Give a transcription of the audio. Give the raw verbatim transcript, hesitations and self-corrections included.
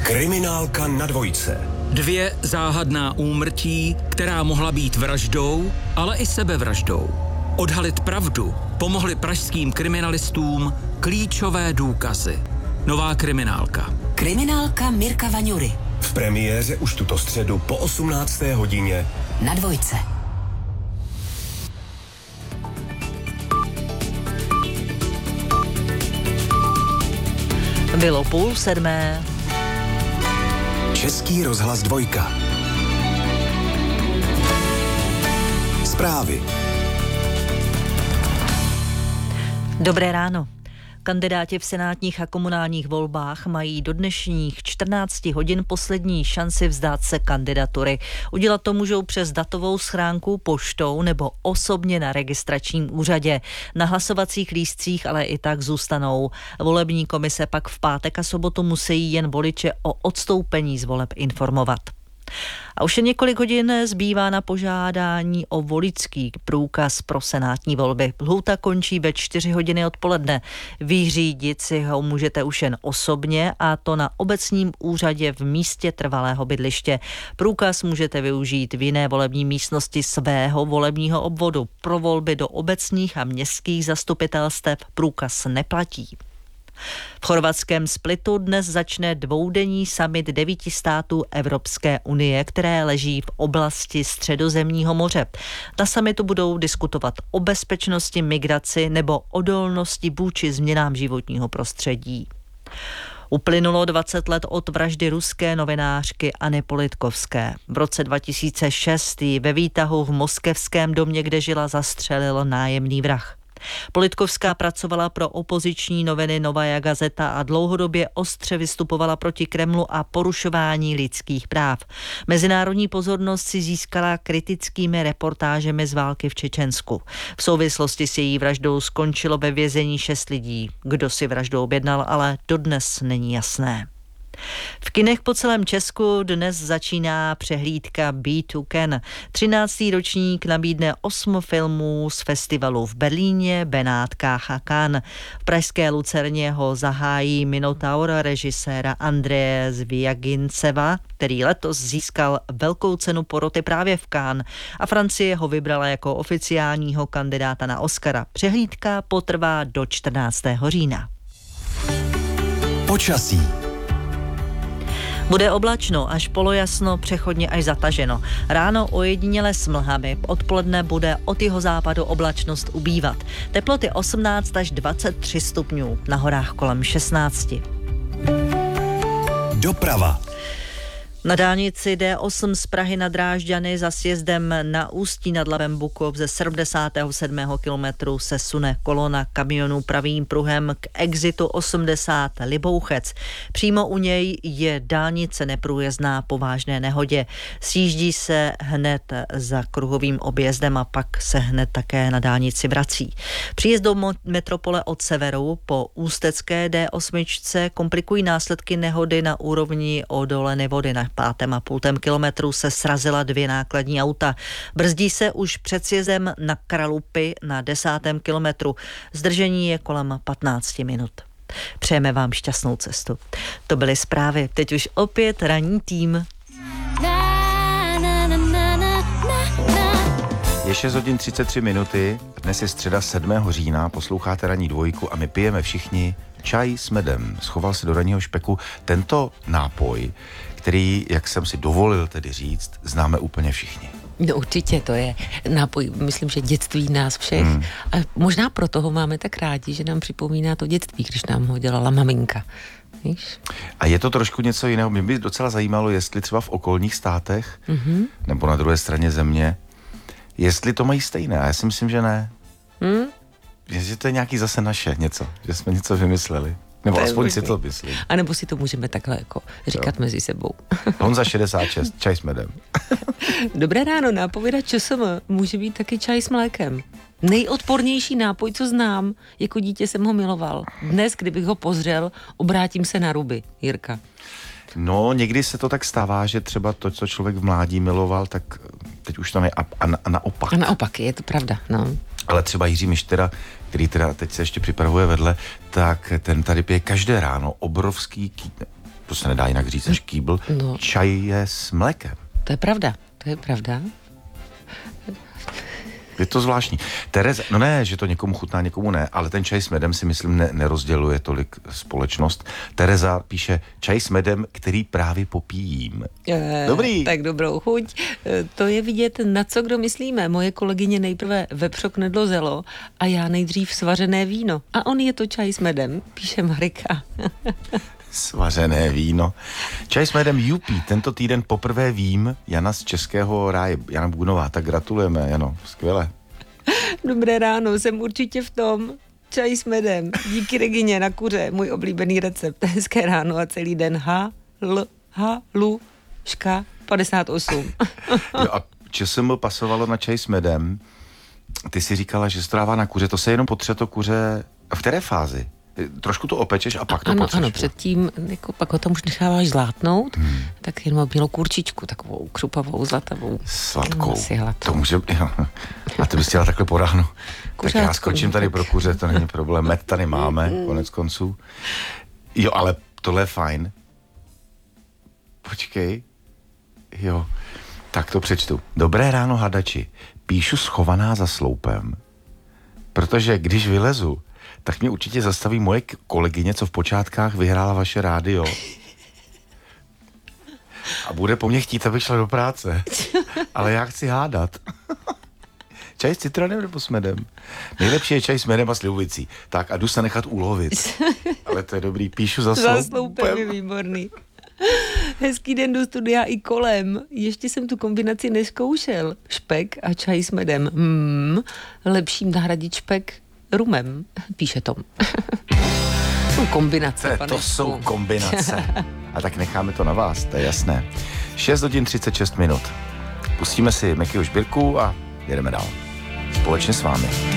Kriminálka na dvojce. Dvě záhadná úmrtí, která mohla být vraždou, ale i sebevraždou. Odhalit pravdu pomohly pražským kriminalistům klíčové důkazy. Nová kriminálka. Kriminálka Mirka Vaňury. V premiéře už tuto středu po osmnácté hodině na dvojce. Bylo půl sedmé. Český rozhlas dvojka. Zprávy. Dobré ráno. Kandidáti v senátních a komunálních volbách mají do dnešních čtrnácti hodin poslední šanci vzdát se kandidatury. Udělat to můžou přes datovou schránku, poštou nebo osobně na registračním úřadě. Na hlasovacích lístcích ale i tak zůstanou. Volební komise pak v pátek a sobotu musí jen voliče o odstoupení z voleb informovat. A už je několik hodin zbývá na požádání o voličský průkaz pro senátní volby. Lhůta končí ve čtyři hodiny odpoledne. Vyřídit si ho můžete už jen osobně, a to na obecním úřadě v místě trvalého bydliště. Průkaz můžete využít v jiné volební místnosti svého volebního obvodu. Pro volby do obecních a městských zastupitelstev průkaz neplatí. V chorvatském Splitu dnes začne dvoudenní summit devíti států Evropské unie, které leží v oblasti Středozemního moře. Na summitu budou diskutovat o bezpečnosti, migraci nebo odolnosti vůči změnám životního prostředí. Uplynulo dvacet let od vraždy ruské novinářky Anny Politkovské. V roce dva tisíce šest ji ve výtahu v moskevském domě, kde žila, zastřelil nájemný vrah. Politkovská pracovala pro opoziční noviny Novaja Gazeta a dlouhodobě ostře vystupovala proti Kremlu a porušování lidských práv. Mezinárodní pozornost si získala kritickými reportážemi z války v Čečensku. V souvislosti s její vraždou skončilo ve vězení šest lidí. Kdo si vraždu objednal, ale dodnes není jasné. V kinech po celém Česku dnes začíná přehlídka Be to Ken. třináctý ročník nabídne osm filmů z festivalu v Berlíně, Benátkách a Cannes. V pražské Lucerně ho zahájí Minotaur režiséra Andreje Zviaginceva, který letos získal velkou cenu poroty právě v Cannes, a Francie ho vybrala jako oficiálního kandidáta na Oscara. Přehlídka potrvá do čtrnáctého října. Počasí. Bude oblačno až polojasno, přechodně až zataženo. Ráno ojediněle s mlhami, odpoledne bude od jihozápadu oblačnost ubývat. Teploty osmnáct až dvacet tři stupňů, na horách kolem šestnáct. Doprava. Na dálnici D osm z Prahy na Drážďany za sjezdem na Ústí nad Labem Bukov ze sedmdesátého sedmého kilometru se sune kolona kamionů pravým pruhem k exitu osmdesát Libouchec. Přímo u něj je dálnice neprůjezdná po vážné nehodě. Sjíždí se hned za kruhovým objezdem a pak se hned také na dálnici vrací. Příjezd do metropole od severu po ústecké D osm komplikují následky nehody na úrovni Odoleny vody. Na pátém a půltém kilometru se srazila dvě nákladní auta. Brzdí se už před sjezdem na Kralupy na desátém kilometru. Zdržení je kolem patnáct minut. Přejeme vám šťastnou cestu. To byly zprávy. Teď už opět ranní tým. Je šest hodin třicet tři minuty, dnes je středa sedmého října, posloucháte ranní dvojku a my pijeme všichni čaj s medem. Schoval se do ranního špeku tento nápoj, který, jak jsem si dovolil tedy říct, známe úplně všichni. No určitě, to je nápoj, myslím, že dětství nás všech. Hmm. A možná proto ho máme tak rádi, že nám připomíná to dětství, když nám ho dělala maminka. Víš? A je to trošku něco jiného. Mě by docela zajímalo, jestli třeba v okolních státech, mm-hmm. nebo na druhé straně země, jestli to mají stejné. A já si myslím, že ne. Hmm? Jestli to je nějaký zase naše něco, že jsme něco vymysleli. Nebo to aspoň si to myslím. A nebo si to můžeme takhle jako říkat jo. mezi sebou. Honza šedesát šest, čaj s medem. Dobré ráno, nápověda ČSM může být taky čaj s mlékem. Nejodpornější nápoj, co znám, jako dítě jsem ho miloval. Dnes, kdybych ho pozřel, obrátím se na ruby. Jirka. No, někdy se to tak stává, že třeba to, co člověk v mládí miloval, tak teď už to ne, a, a, a naopak. A naopak, je to pravda, no. Ale třeba Jiří Mištera, který teda teď se ještě připravuje vedle, tak ten tady pije každé ráno obrovský ký, to se nedá jinak říct než kýbl, No. čaj je s mlékem. To je pravda, to je pravda. Je to zvláštní. Tereza, no ne, že to někomu chutná, někomu ne, ale ten čaj s medem si myslím ne, nerozděluje tolik společnost. Tereza píše čaj s medem, který právě popíjím. E, Dobrý. Tak dobrou chuť. E, to je vidět, na co kdo myslíme. Moje kolegyně nejprve vepřok nedlozelo a já nejdřív svařené víno. A on je to čaj s medem, píše Marika. Svařené víno. Čaj s medem Jupí. Tento týden poprvé vím Jana z Českého ráje. Jana Bůnová, tak gratulujeme, Jano. Skvěle. Dobré ráno, jsem určitě v tom. Čaj s medem. Díky Regině na kuře, můj oblíbený recept. Hezké ráno a celý den. H, L, H, Lu, ška, padesát osm. Jo, a ČSM pasovalo na čaj s medem. Ty si říkala, že se to dává na kuře. To se jenom potře to kuře. V které fázi? Trošku to opečeš a pak to ano, potřeš. ano, předtím, jako pak ho tam už necháváš zlátnout, hmm. tak jenom mělo kurčičku, takovou křupavou, zlatavou. Sladkou. Asi hladkou. To může... Jo. A ty bys chtěla takhle po ránu. Tak já skočím tady pro kuře, to není problém. Med tady máme, konec konců. Jo, ale tohle je fajn. Počkej. Jo. Tak to přečtu. Dobré ráno, hadači. Píšu schovaná za sloupem, protože když vylezu, tak mě určitě zastaví moje kolegyně, co v počátkách vyhrála vaše rádio. A bude po mně chtít, abych šla do práce. Ale já chci hádat. Čaj s citronem nebo s medem? Nejlepší je čaj s medem a slivovicí. Tak a jdu se nechat ulovit. Ale to je dobrý, píšu za sloupem. Za sloupem je výborný. Hezký den do studia i kolem. Ještě jsem tu kombinaci neskoušel. Špek a čaj s medem. Hmm, lepším nahradit špek rumem, píše Tom. Kombinace, to, pane. To jsou kombinace. A tak necháme to na vás, to je jasné. šest hodin třicet šest minut. Pustíme si Mekyho Žbírku a jedeme dál. Společně s vámi.